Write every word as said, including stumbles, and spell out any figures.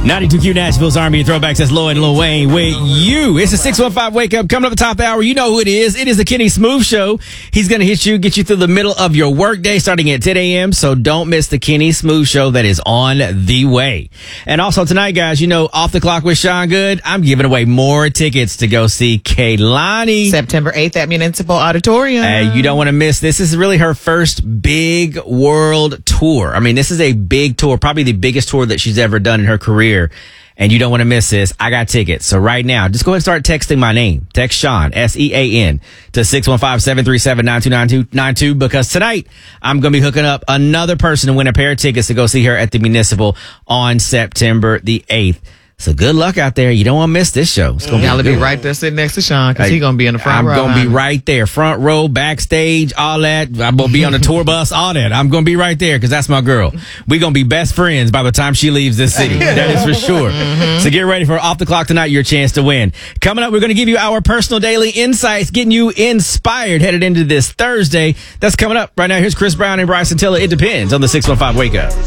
ninety-two Q Nashville's Army of Throwbacks. That's Lloyd and Lil Wayne with you. It's a six one five Wake Up. Coming up the top hour, you know who it is. It is the Kenny Smooth Show. He's going to hit you, get you through the middle of your workday starting at ten a.m. So don't miss the Kenny Smooth Show that is on the way. And also tonight, guys, you know, Off the Clock with Sean Good. I'm giving away more tickets to go see Kehlani. September eighth at Municipal Auditorium. Hey, you don't want to miss this. This is really her first big world tour. I mean, this is a big tour, probably the biggest tour that she's ever done in her career. And you don't want to miss this. I got tickets. So right now, just go ahead and start texting my name. Text Sean, S E A N, to six one five, seven three seven, nine two nine two nine two because tonight I'm going to be hooking up another person to win a pair of tickets to go see her at the Municipal on September the eighth. So good luck out there. You don't want to miss this show. It's gonna Y'all be, be right there sitting next to Sean because he's going to be in the front I'm row. I'm going to be right there. Front row, backstage, all that. I'm going to be on the tour bus, all that. I'm going to be right there because that's my girl. We're going to be best friends by the time she leaves this city. That is for sure. Mm-hmm. So get ready for Off the Clock tonight, your chance to win. Coming up, we're going to give you our personal daily insights, getting you inspired headed into this Thursday. That's coming up right now. Here's Chris Brown and Bryson Tiller. It depends on the six one five Wake Up.